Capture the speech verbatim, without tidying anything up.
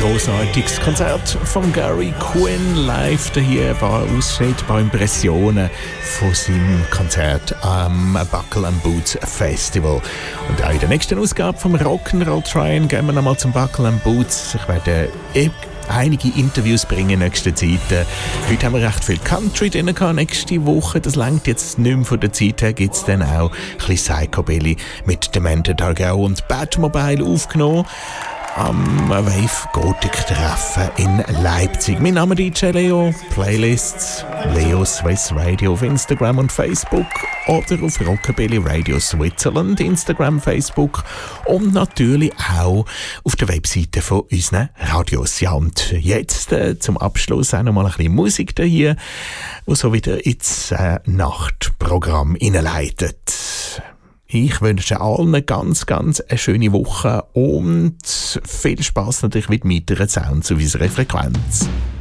großartiges Konzert von Gary Quinn live hier, ein paar Ausschnitte, ein paar Impressionen von seinem Konzert am Buckle and Boots Festival. Und auch in der nächsten Ausgabe vom Rock'n'Roll Train gehen wir nochmal zum Buckle and Boots. Ich werde einige Interviews bringen in nächster Zeit. Heute haben wir recht viel Country drin gehabt. Nächste Woche, das langt jetzt nicht mehr von der Zeit her, gibt es dann auch ein bisschen Psychobilly mit Demented Dargau und Batmobile aufgenommen am Wave Gothic Treffen in Leipzig. Mein Name ist D J Leo, Playlists Leo Swiss Radio auf Instagram und Facebook oder auf Rockabilly Radio Switzerland, Instagram, Facebook und natürlich auch auf der Webseite von unseren Radios. Ja, und jetzt äh, zum Abschluss auch noch mal ein bisschen Musik da hier, die so wieder ins äh, Nachtprogramm hineinleitet. Ich wünsche allen ganz, ganz eine schöne Woche und viel Spass natürlich mit weiteren Sounds auf unserer Frequenz.